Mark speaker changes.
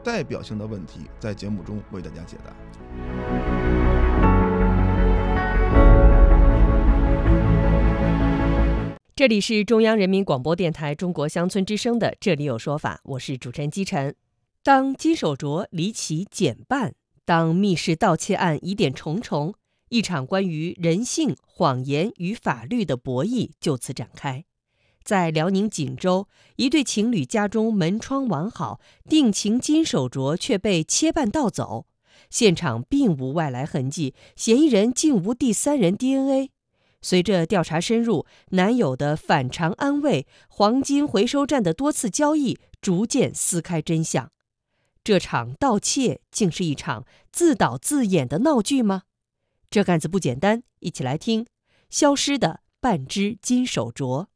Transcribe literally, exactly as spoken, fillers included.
Speaker 1: 代表性的问题，在节目中为大家解答。
Speaker 2: 这里是中央人民广播电台中国乡村之声的这里有说法，我是主持人姬晨。当金手镯离奇减半，当密室盗窃案疑点重重，一场关于人性、谎言与法律的博弈就此展开。在辽宁锦州，一对情侣家中门窗完好，定情金手镯却被切半盗走，现场并无外来痕迹，嫌疑人竟无第三人 D N A。随着调查深入，男友的反常安慰、黄金回收站的多次交易逐渐撕开真相。这场盗窃竟是一场自导自演的闹剧吗？这案子不简单，一起来听消失的半只金手镯。